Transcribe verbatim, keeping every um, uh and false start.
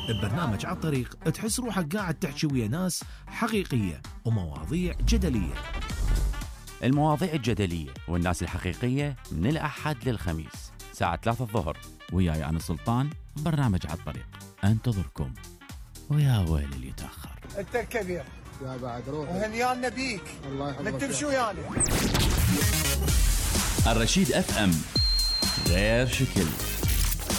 ببرنامج على الطريق تحس روحك قاعد تحكي ويا ناس حقيقية ومواضيع جدلية. المواضيع الجدلية والناس الحقيقية من الأحد للخميس ساعة ثلاثة الظهر، وياي أنا سلطان برنامج على الطريق. أنتظركم، ويا ويل اللي يتأخر. أنت الكبير يا بعد روح وهنيان نبيك. الله يحفظك. نكتب شو يعني الرشيد اف ام غير شكل.